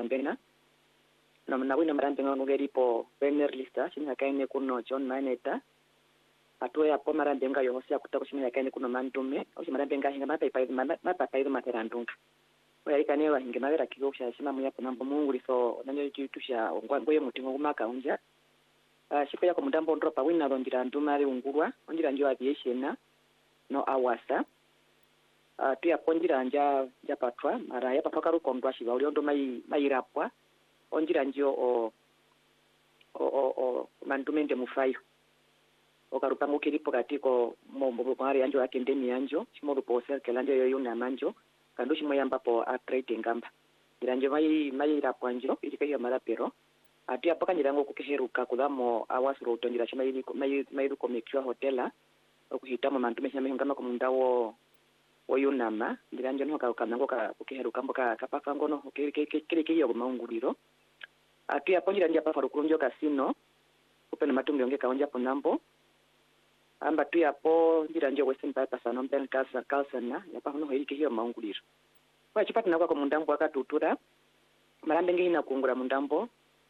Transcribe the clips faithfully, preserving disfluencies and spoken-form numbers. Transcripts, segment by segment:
Sambena na na wina marambe ngono geripo Werner Lista chini kaine kuno John Maneta atoe apo marambe nga yohosia kutako chini kaine kuno Mandume o marambe nga hinga mapa ipa mapa pa ido materandunga oya ikane wa hinga mabera kigo sha shima muya kuna Mungu liso nanyo tusha ngoye mutingo kumaka unja uh, shipo yako mudambo ndropa wina ndira nduma ari ungurwa ndira njo aviation no awasa uh, tu yapondira nja japatwa mara yapatwa rukombwa shiba uli ndo mai mairapwa onjira njo o o o, o mandumende mufayo okarupango kiripo katiko mombo kwari yanjo akendemi yanjo chimodo po circle yanjo yoyo na manjo kando shimo yamba po a trading gamba iranjo mai mai rapwa njo ilikayo marapero ati apaka nyirango kukeheruka kudamo awasro tonjira chima ili mai mai ruko mekwa hotela okuhitamo mandume shama ngama komundawo oyunama ndiranjo no kakanango ka kukeheruka mboka kapaka ngono kile kiyo maunguliro ati aponjira ndia pa farukunjo kasino upena matumbi onge kaonja ponambo amba tu yapo ndira nje western bypass anomben kasa kalsana yapa hono hilike hiyo maunguliro kwa chipati na kwa mundambo akatutura marambe ngina kungura mundambo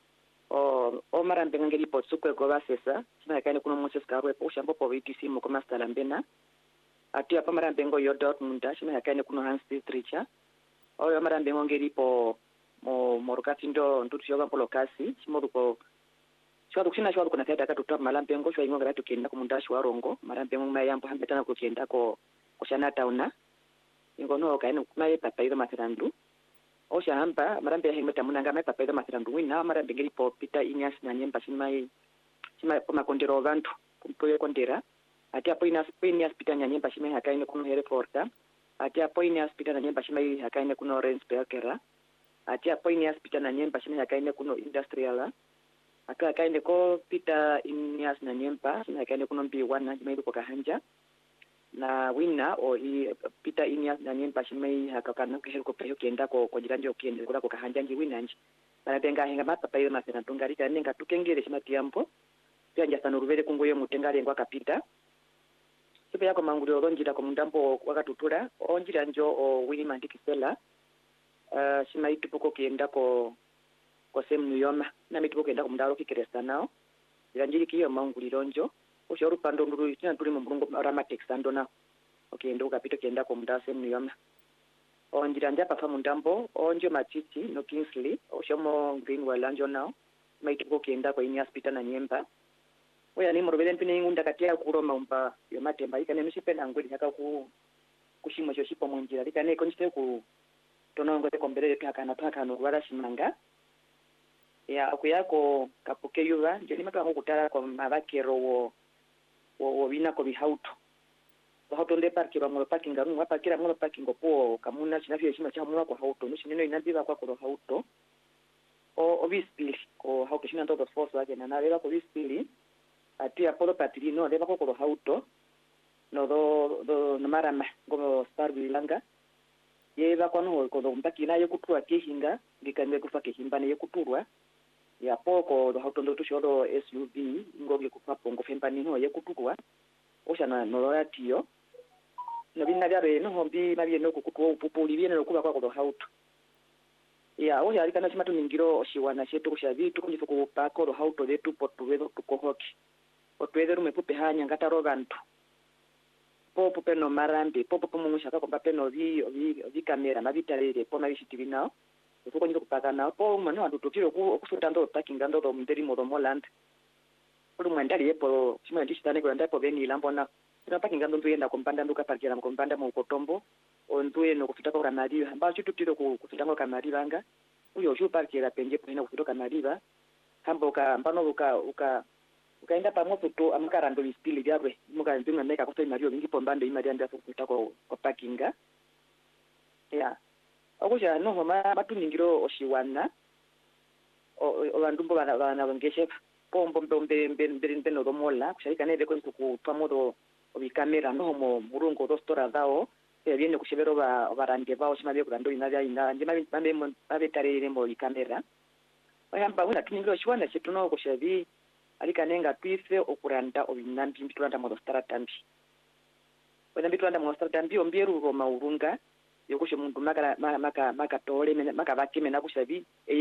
o o marambe ngeli potsukwe go basesa sina kaine kuno Moses Karwe po shambo po vitisi mu koma stalambena ati yapa marambe ngo yodot munda sina kaine kuno Hans Tricha o yo marambe ngeli po mo morokati ndo ndutu yoga polokasi simoruko shwa kushina shwa kuna kaita katutoa malambe ngo shwa ingonga ratu kenda kumundashi warongo malambe ngo mayambo hambetana kukenda ko kushana tauna ingono kaino mai papa ido matirandu o shamba malambe himeta munanga mai papa ido matirandu wina malambe ngeli po pita inyas na nyemba simai simai koma kondero bantu kumpoye kondera ati apo inas inyas pita nyemba simai hakaine kuno Hereford ati apo inyas pita nyemba simai hakaine kuno Rensbergera ati apo inyas pita nyemba simai hakaine kuno Industrial aka kaine ko pita inyas na nyempa na kaine kuno mbi wana jimai ko kahanja na wina o i pita inyas na nyempa shimai hakakana ko hel ko peyo kenda ko ko jiranje o kende ko kahanja nji wina nji bana tenga hinga mapa payo na tena tungari kana nga tukengere shimati yampo pia nja sanuruvere kungoye mutengari ngwa kapita sipe yako mangulio ronjira ko mundambo wakatutura onjira njo o wini mandikisela uh, shimai tupuko kenda ko kwa sehemu niyoma na mituko kenda kumdaro kikiresta nao iranjiri kiyo maungulironjo ushauru pando nduru tina tuli mbungo ramatex ando nao okay ndo kapito kenda kumdaro sehemu niyoma onjira njapa fa mundambo onjo machichi no Kingsley ushomo Greenwell anjo nao maituko kenda kwa ini hospital na nyemba oya ni morobele mpine ngunda katia kuroma umpa yo matemba ikane mishipenda ngweli haka ku kushimo cyo shipo munjira likane konjite ku tonongo te kombere kakana pakano wala shimanga ya okuyako kapoke yuva njeni matu akutara kwa mabakero wo wo bina ko bihauto hauto nde parki ba mo parking ngaru wa parkira mo parking po kamuna chinafyo chima cha mo kwa hauto no chineno inabiba kwa ko hauto o obviously ko hauto china ndo force wake na naleba ko obviously ati apolo patrino leba ko ko hauto no do do no marama ngo star bilanga yeba kwa no ko ndo mpakina yokutua kihinga ngikande kufa kihimba ne yokuturwa ya poko do hautondo tushoro S U V ngoge kupapo ngofemba nino yekutukwa oshana noloratio no binna byabe no hombi mabye no kukutwa upupuli byene no kuba kwa ko hauto ya oya alikana chimatu ningiro oshiwana shetu kushavi tukunjifu ku pako do hauto letu potuwedo tukohoki otwede rume pupe hanya ngata robantu popo peno marambi popo pomumusha ka komba peno vi vi vi kamera mabitalele pona bishitivi nao uko nje kupaka na po mano adutokiro ku kusutando parking ndo do mnderi modo moland ulu mwandali yepo chima ndishitane kwa ndapo beni lambona ina parking ndo yenda kompanda nduka parkira kompanda mu kotombo onduye no kufita kwa kamari amba chitutiro ku kufita kwa kamari banga uyo shu parkira penje pena kufita kamari hamba uka mbano uka uka ukaenda pamoto to amkara ndo bispili byabwe muka ndinga meka kwa mario bingi pombande imari anda kufita kwa kwa parkinga ya okusha no homa batuningiro oshiwana o bandumbo bana bana bangeshe pombo mbombe mbere mbeno romola kusharika nebe ko ku pamodo obikamera no homo murungo dostora dao viene kushebero ba baranje bao shimabye kurando inavya ina nje mabe mabe mabe tarere mo ikamera oyamba una tuningiro shwana chituno kushavi alikanenga twife okuranda obinambi mbitulanda mo dostara tambi wena mbitulanda mo dostara tambi ombieru ro maurunga yokushe mundu maka maka maka tole maka bakime na kushavi